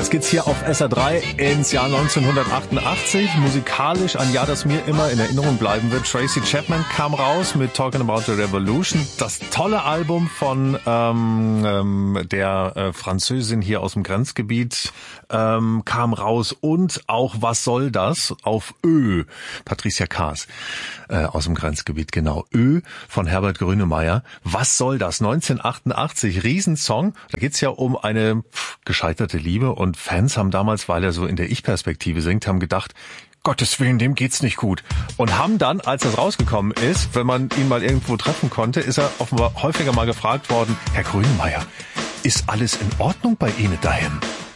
Jetzt geht's hier auf SR3 ins Jahr 1988. Musikalisch ein Jahr, das mir immer in Erinnerung bleiben wird. Tracy Chapman kam raus mit Talking About the Revolution. Das tolle Album von der Französin hier aus dem Grenzgebiet kam raus. Und auch Was soll das? Auf Ö. Patricia Kaas aus dem Grenzgebiet, genau. Ö von Herbert Grönemeyer. Was soll das? 1988, Riesensong. Da geht's ja um eine gescheiterte Liebe. Und Fans haben damals, weil er so in der Ich-Perspektive singt, haben gedacht, Gottes Willen, dem geht's nicht gut. Und haben dann, als das rausgekommen ist, wenn man ihn mal irgendwo treffen konnte, ist er offenbar häufiger mal gefragt worden, Herr Grönemeyer, ist alles in Ordnung bei Ihnen daheim?